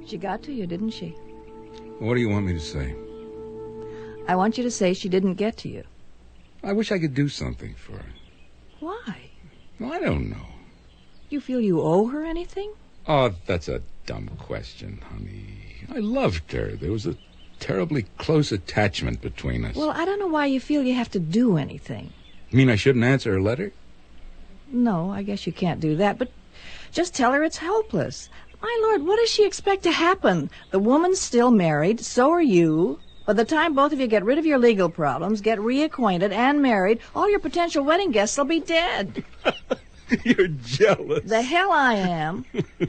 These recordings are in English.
She got to you, didn't she? What do you want me to say? I want you to say she didn't get to you. I wish I could do something for her. Why? Well, I don't know. You feel you owe her anything? Oh, that's a dumb question, honey. I loved her. There was a terribly close attachment between us. Well, I don't know why you feel you have to do anything. You mean I shouldn't answer her letter? No, I guess you can't do that, but just tell her it's helpless. My Lord, what does she expect to happen? The woman's still married, so are you. By the time both of you get rid of your legal problems, get reacquainted and married, all your potential wedding guests will be dead. You're jealous. The hell I am.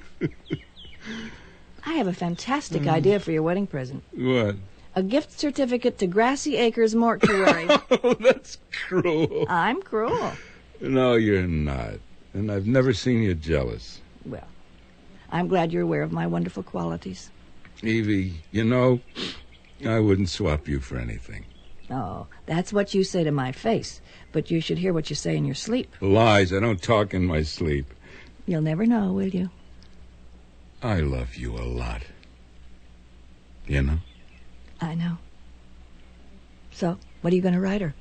I have a fantastic idea for your wedding present. What? A gift certificate to Grassy Acres Mortuary. Oh, that's cruel. I'm cruel. No, you're not. And I've never seen you jealous. Well, I'm glad you're aware of my wonderful qualities. Evie, you know, I wouldn't swap you for anything. Oh, that's what you say to my face. But you should hear what you say in your sleep. Lies. I don't talk in my sleep. You'll never know, will you? I love you a lot. You know? I know. So, what are you going to write her?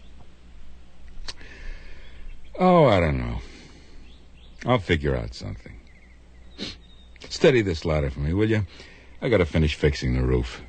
Oh, I don't know. I'll figure out something. Steady this ladder for me, will you? I gotta finish fixing the roof.